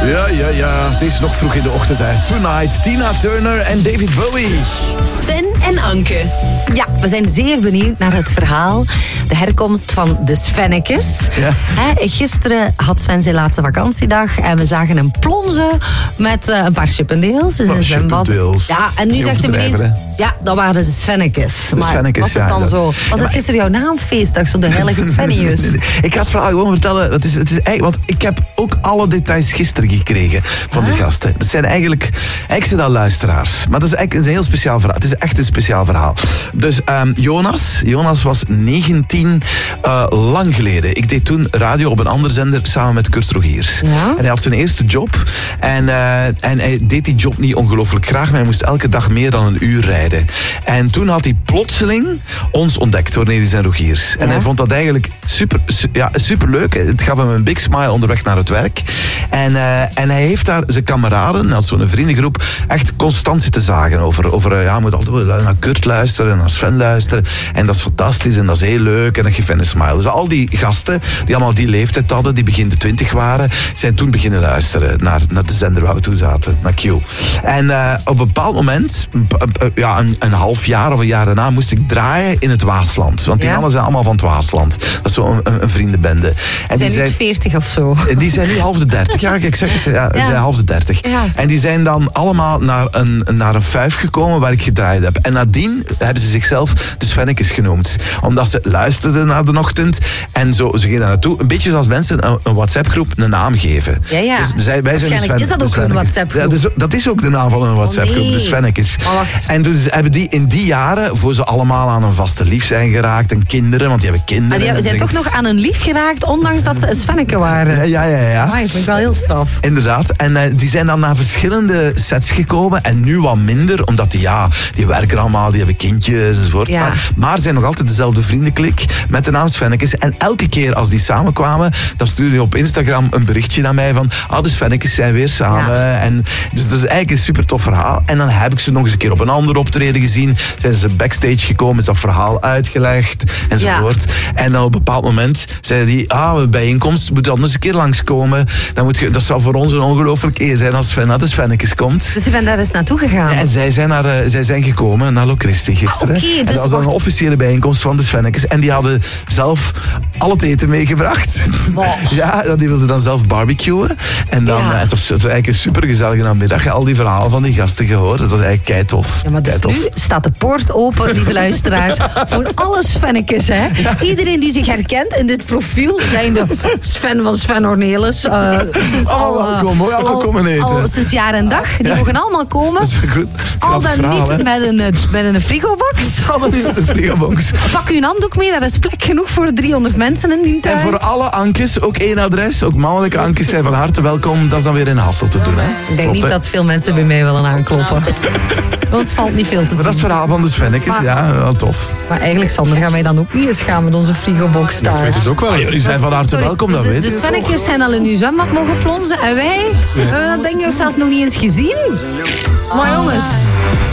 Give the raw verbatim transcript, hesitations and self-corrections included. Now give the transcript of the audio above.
Ja, ja, ja. Het is nog vroeg in de ochtend. Hè. Tonight, Tina Turner en David Bowie. Sven en Anke. Ja, we zijn zeer benieuwd naar het verhaal. De herkomst van de Svennekes. Ja. Hè, gisteren had Sven zijn laatste vakantiedag en we zagen hem plonzen met uh, een paar chippendeels in zijn Oh, zwembad. chippendeels. Ja, en nu Niet zegt hij overdrijven, ineens... Ja, dat waren de Svennekes. Maar Svennekes, was het dan ja, zo? dat- Was Ja, het gisteren jouw naamfeestdag, zo de heilige Svennius? Nee, nee. Ik ga het verhaal gewoon vertellen. Het is, het is eigenlijk, want ik heb ook alle details gisteren gekregen van de gasten. Dat zijn eigenlijk, eigenlijk zijn dat luisteraars. Maar dat is eigenlijk een heel speciaal verhaal. Het is echt een speciaal verhaal. Dus um, Jonas, Jonas was negentien uh, lang geleden. Ik deed toen radio op een andere zender samen met Kurt Rogiers. Ja? En hij had zijn eerste job. En, uh, en hij deed die job niet ongelooflijk graag, maar hij moest elke dag meer dan een uur rijden. En toen had hij plotseling ons ontdekt, Cornelis en Rogiers. En Ja? hij vond dat eigenlijk super, su- ja, superleuk. Het gaf hem een big smile onderweg naar het werk. En, uh, en hij heeft daar zijn kameraden, als zo'n vriendengroep, echt constant zitten zagen over, over uh, ja, je moet altijd naar Kurt luisteren en naar Sven luisteren. En dat is fantastisch en dat is heel leuk en dat geeft hen een smile. Dus al die gasten, die allemaal die leeftijd hadden, die begin de twintig waren, zijn toen beginnen luisteren naar, naar de zender waar we toen zaten, naar Q. En uh, op een bepaald moment, een, ja, een, een half jaar of een jaar daarna, moest ik draaien in het Waasland. Want die Ja? mannen zijn allemaal van het Waasland. Dat is zo'n een, een vriendenbende. En Zijn die niet zijn, veertig of zo? die zijn nu half de dertig. Ja, ik zeg het, ja, Ja. zijn half de dertig. Ja. En die zijn dan allemaal naar een, naar een fuif gekomen waar ik gedraaid heb. En nadien hebben ze zichzelf de Svennekes genoemd. Omdat ze luisterden naar de ochtend. En zo, ze gingen daar naartoe. Een beetje zoals mensen een, een WhatsApp-groep een naam geven. Ja, ja. Dus zij, wij zijn de Waarschijnlijk Sven- is dat de ook een Svennekes. WhatsApp-groep. Ja, dat, is, dat is ook de naam van een WhatsApp-groep, nee. de Svennekes. Maar wacht. En dus hebben die in die jaren, voor ze allemaal aan een vaste lief zijn geraakt, en kinderen, want die hebben kinderen. Maar die en zijn zeggen- toch nog aan een lief geraakt, ondanks dat ze een Svenneke waren. Ja, ja, ja. ja. Amai, vind ik wel heel straf. Inderdaad. En uh, die zijn dan naar verschillende sets gekomen. En nu wat minder, omdat die, ja, die werken allemaal, die hebben kindjes enzovoort. Ja. Maar, maar zijn nog altijd dezelfde vriendenklik met de naam Svennekes. En elke keer als die samenkwamen, dan stuurde je op Instagram een berichtje naar mij van, ah, de Svennekes zijn weer samen. Ja. En, dus dat is eigenlijk een super tof verhaal. En dan heb ik ze nog eens een keer op een ander optreden gezien. Zijn ze backstage gekomen, is dat verhaal uitgelegd enzovoort. En dan op een bepaald moment zei die, ah, bijeenkomst, moet anders een keer langskomen. Dan moet je, dat zou voor ons een ongelooflijk eer zijn als Sven naar de Svennekes komt. Dus je bent daar eens naartoe gegaan. Ja, en zij zijn, naar, uh, zij zijn gekomen naar Locristi gisteren. Ah, oké, en dus dat was dan een wacht. officiële bijeenkomst van de Svennekes. En die hadden zelf al het eten meegebracht. Wow. Ja, die wilden dan zelf barbecuen. En dan, Ja. uh, het was eigenlijk een supergezellige namiddag. Al die verhalen van die gasten gehoord. Dat was eigenlijk keitof. Ja, maar dus Keitof. nu staat de poort open, lieve luisteraars, voor alle Svennekes. Hè. Iedereen die zich herkent in dit profiel, zijn de Sven van Sven Ornelis. Uh, sinds Allemaal al, uh, welkom, hoor. Allemaal al- komen eten. Al sinds jaar en dag. Die mogen allemaal komen. Dat is goed. Al Grappig dan verhaal, hè? niet met een, uh, met een frigobox. Allemaal niet met de frigobox. Pak uw handdoek mee, daar is plek genoeg voor driehonderd mensen in die tuin. En voor alle Ankes, ook één adres. Ook mannelijke Ankes zijn van harte welkom. Dat is dan weer in Hasselt te doen, hè? Ik denk Klopt, niet hè? dat veel mensen bij mij willen aankloppen. Ons valt niet veel te zien. Maar dat is het verhaal van de Svennekes. Maar- Ja, wel tof. Maar eigenlijk, Sander, gaan wij dan ook niet eens gaan met onze frigobox daar. Ik vind het ook wel eens. Jullie zijn van harte Sorry, welkom, dat dus weet de, je de toch? Svennekes zijn al in uw zwembad mogen plonzen en wij, we hebben dat denk ik zelfs nog niet eens gezien. Maar jongens,